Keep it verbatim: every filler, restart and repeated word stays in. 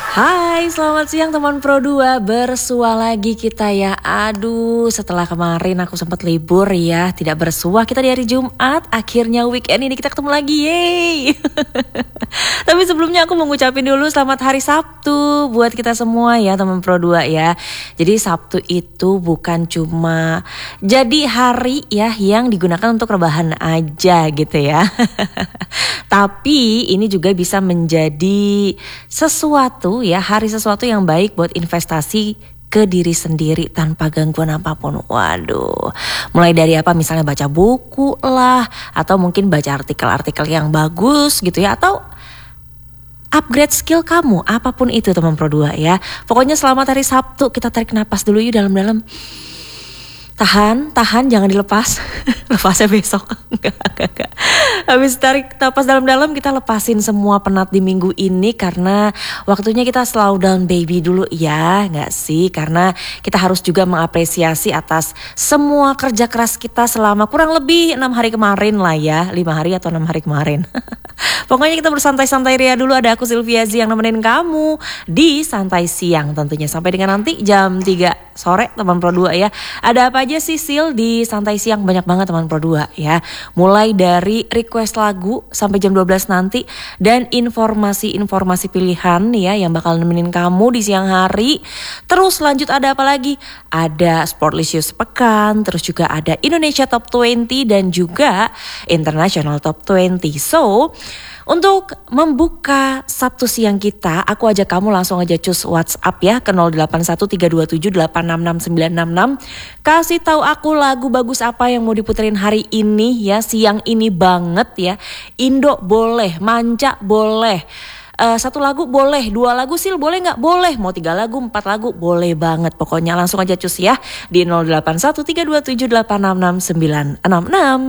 Hai, selamat siang teman Pro dua, bersua lagi kita ya. Aduh, setelah kemarin aku sempat libur ya, tidak bersua. Kita di hari Jumat, akhirnya weekend ini kita ketemu lagi, yeay. Tapi sebelumnya aku mau ngucapin dulu selamat hari Sabtu buat kita semua ya teman Pro dua ya. Jadi Sabtu itu bukan cuma jadi hari ya yang digunakan untuk rebahan aja gitu ya. Tapi ini juga bisa menjadi sesuatu ya, hari sesuatu yang baik buat investasi ke diri sendiri tanpa gangguan apapun. Waduh, mulai dari apa, misalnya baca buku lah, atau mungkin baca artikel-artikel yang bagus gitu ya, atau upgrade skill kamu, apapun itu teman Pro dua ya. Pokoknya selamat hari Sabtu, kita tarik napas dulu yuk dalam-dalam. Tahan, tahan, jangan dilepas. Lepasnya besok. Enggak, enggak, enggak. Habis tarik napas dalam-dalam, kita lepasin semua penat di minggu ini. Karena waktunya kita slow down baby dulu ya. Enggak sih? Karena kita harus juga mengapresiasi atas semua kerja keras kita selama kurang lebih enam hari kemarin lah ya. lima hari atau enam hari kemarin. Pokoknya kita bersantai-santai ria dulu. Ada aku Sylviazi yang nemenin kamu di Santai Siang tentunya. Sampai dengan nanti jam tiga sore teman Pro dua ya. Ada apa aja sih Sil di Santai Siang? Banyak banget teman Pro dua ya. Mulai dari request lagu sampai jam dua belas nanti. Dan informasi-informasi pilihan ya yang bakal nemenin kamu di siang hari. Terus lanjut ada apa lagi? Ada Sportlicious sepekan. Terus juga ada Indonesia Top dua puluh dan juga International Top dua puluh. So untuk membuka Sabtu siang kita, aku ajak kamu langsung aja cus WhatsApp ya ke nol delapan satu tiga dua tujuh delapan enam enam sembilan enam enam. Kasih tahu aku lagu bagus apa yang mau diputerin hari ini ya, siang ini banget ya. Indo boleh, manca boleh. Uh, satu lagu boleh, dua lagu Sil boleh nggak? Boleh, mau tiga lagu, empat lagu boleh banget. Pokoknya langsung aja cus ya di nol delapan satu tiga dua tujuh delapan enam enam sembilan enam enam.